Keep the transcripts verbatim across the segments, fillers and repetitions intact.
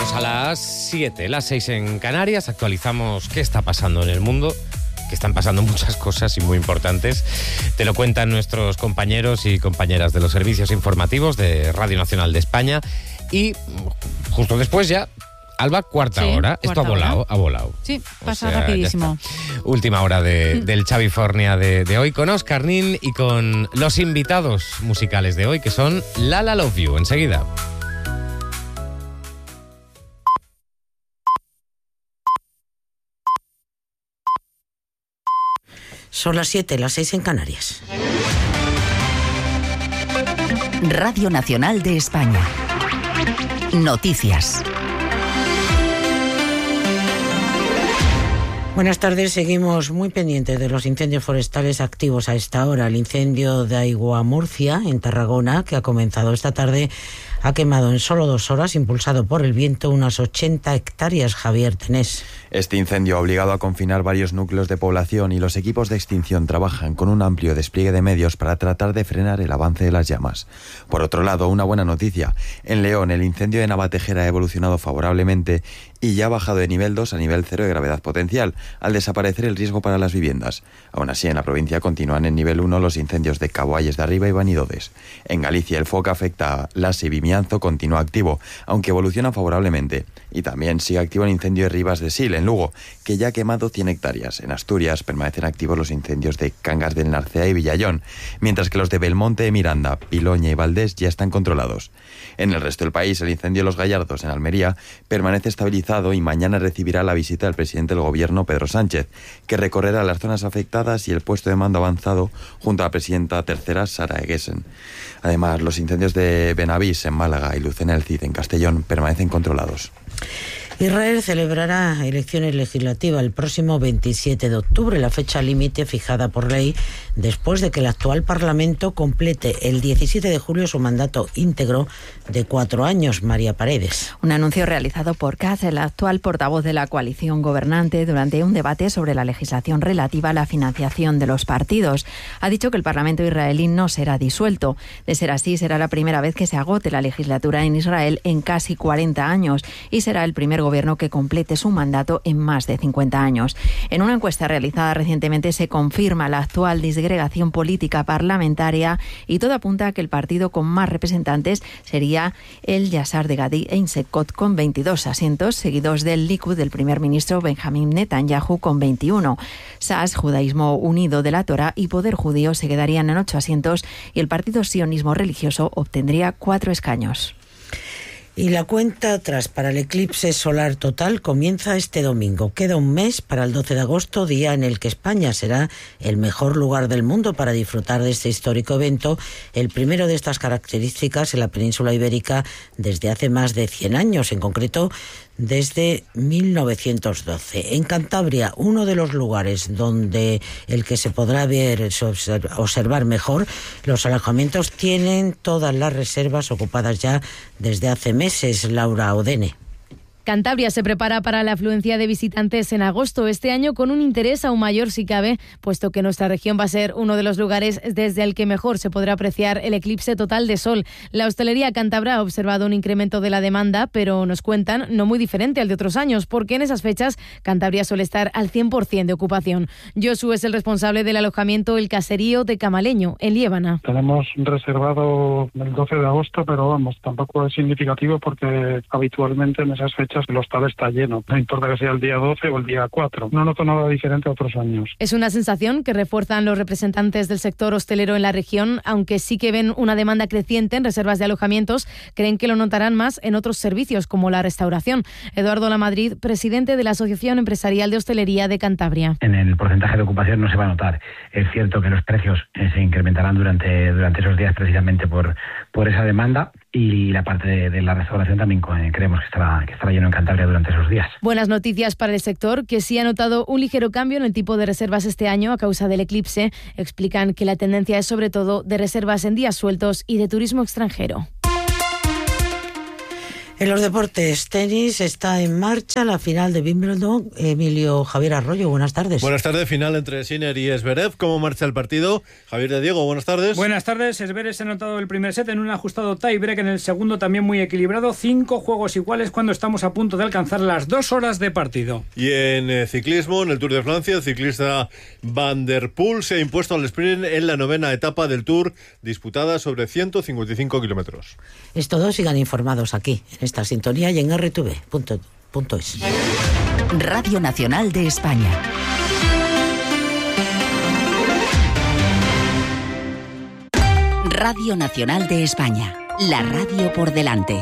Llegamos a las siete, las seis en Canarias, actualizamos qué está pasando en el mundo, que están pasando muchas cosas y muy importantes. Te lo cuentan nuestros compañeros y compañeras de los servicios informativos de Radio Nacional de España. Y justo después ya, Alba, cuarta sí, hora. Cuarta Esto ha volado, hora. ha volado. Sí, pasa o sea, rapidísimo. Última hora de, del Xavifornia de, de hoy con Óscar Nin y con los invitados musicales de hoy, que son La La Love You. Enseguida. Son las siete, las seis en Canarias. Radio Nacional de España. Noticias. Buenas tardes, seguimos muy pendientes de los incendios forestales activos a esta hora. El incendio de Aigua Murcia, en Tarragona, que ha comenzado esta tarde, ha quemado en solo dos horas, impulsado por el viento, unas ochenta hectáreas. Javier Tenés. Este incendio ha obligado a confinar varios núcleos de población y los equipos de extinción trabajan con un amplio despliegue de medios para tratar de frenar el avance de las llamas. Por otro lado, una buena noticia. En León, el incendio de Navatejera ha evolucionado favorablemente y ya ha bajado de nivel dos a nivel cero de gravedad potencial, al desaparecer el riesgo para las viviendas. Aún así, en la provincia continúan en nivel uno los incendios de Caboalles de Arriba y Vanidodes. En Galicia, el foco que afecta a Lase y Vimianzo continúa activo, aunque evoluciona favorablemente. Y también sigue activo el incendio de Ribas de Sil, en Lugo, que ya ha quemado cien hectáreas. En Asturias permanecen activos los incendios de Cangas del Narcea y Villallón, mientras que los de Belmonte de Miranda, Piloña y Valdés ya están controlados. En el resto del país, el incendio de Los Gallardos, en Almería, permanece estabilizado y mañana recibirá la visita del presidente del Gobierno, Pedro Sánchez, que recorrerá las zonas afectadas y el puesto de mando avanzado junto a la presidenta tercera, Sara Eguesen. Además, los incendios de Benavís, en Málaga, y Lucena del Cid, en Castellón, permanecen controlados. Israel celebrará elecciones legislativas el próximo veintisiete de octubre, la fecha límite fijada por ley, después de que el actual Parlamento complete el diecisiete de julio su mandato íntegro de cuatro años. María Paredes. Un anuncio realizado por Katz, el actual portavoz de la coalición gobernante, durante un debate sobre la legislación relativa a la financiación de los partidos. Ha dicho que el Parlamento israelí no será disuelto. De ser así, será la primera vez que se agote la legislatura en Israel en casi cuarenta años y será el primer gobierno que complete su mandato en más de cincuenta años. En una encuesta realizada recientemente se confirma la actual disgregación política parlamentaria y todo apunta a que el partido con más representantes sería el Yashar de Gadi Einsecot con veintidós asientos, seguidos del Likud del primer ministro Benjamín Netanyahu con veintiuno. Sas, Judaísmo Unido de la Torá y Poder Judío se quedarían en ocho asientos y el partido Sionismo Religioso obtendría cuatro escaños. Y la cuenta atrás para el eclipse solar total comienza este domingo. Queda un mes para el doce de agosto, día en el que España será el mejor lugar del mundo para disfrutar de este histórico evento, el primero de estas características en la península ibérica desde hace más de cien años, en concreto desde mil novecientos doce. En Cantabria, uno de los lugares donde el que se podrá ver, observar mejor, los alojamientos tienen todas las reservas ocupadas ya desde hace meses. Laura Odene. Cantabria se prepara para la afluencia de visitantes en agosto, este año con un interés aún mayor si cabe, puesto que nuestra región va a ser uno de los lugares desde el que mejor se podrá apreciar el eclipse total de sol. La hostelería cántabra ha observado un incremento de la demanda, pero nos cuentan no muy diferente al de otros años, porque en esas fechas Cantabria suele estar al cien por ciento de ocupación. Josu es el responsable del alojamiento El Caserío de Camaleño, en Liébana. Tenemos reservado el doce de agosto, pero vamos, tampoco es significativo porque habitualmente en esas fechas el hostal está lleno, no importa que sea el día doce o el día cuatro. No noto nada diferente a otros años. Es una sensación que refuerzan los representantes del sector hostelero en la región, aunque sí que ven una demanda creciente en reservas de alojamientos, creen que lo notarán más en otros servicios como la restauración. Eduardo Lamadrid, presidente de la Asociación Empresarial de Hostelería de Cantabria. En el porcentaje de ocupación no se va a notar. Es cierto que los precios eh, se incrementarán durante, durante esos días precisamente por, por esa demanda, y la parte de, de la restauración también creemos que estará, que estará lleno en Cantabria durante esos días. Buenas noticias para el sector, que sí ha notado un ligero cambio en el tipo de reservas este año a causa del eclipse. Explican que la tendencia es sobre todo de reservas en días sueltos y de turismo extranjero. En los deportes, tenis, está en marcha la final de Wimbledon. Emilio Javier Arroyo, buenas tardes. Buenas tardes, final entre Sinner y Zverev. ¿Cómo marcha el partido? Javier de Diego, buenas tardes. Buenas tardes. Zverev se ha anotado el primer set en un ajustado tie-break, en el segundo también muy equilibrado. Cinco juegos iguales cuando estamos a punto de alcanzar las dos horas de partido. Y en eh, ciclismo, en el Tour de Francia, el ciclista Van der Poel se ha impuesto al sprint en la novena etapa del Tour, disputada sobre ciento cincuenta y cinco kilómetros. Es todo, sigan informados aquí, en esta sintonía y en erre te ve punto es. Radio Nacional de España. Radio Nacional de España. La radio por delante.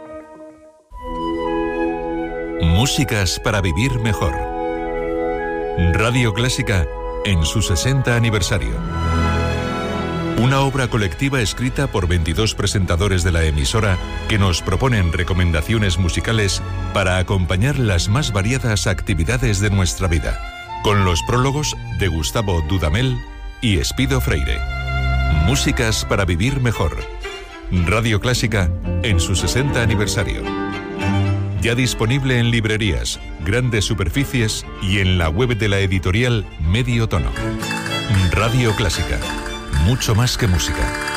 Músicas para vivir mejor. Radio Clásica en su sesenta aniversario. Una obra colectiva escrita por veintidós presentadores de la emisora que nos proponen recomendaciones musicales para acompañar las más variadas actividades de nuestra vida, con los prólogos de Gustavo Dudamel y Espido Freire. Músicas para vivir mejor. Radio Clásica en su sesenta aniversario. Ya disponible en librerías, grandes superficies y en la web de la editorial Medio Tono. Radio Clásica. Mucho más que música.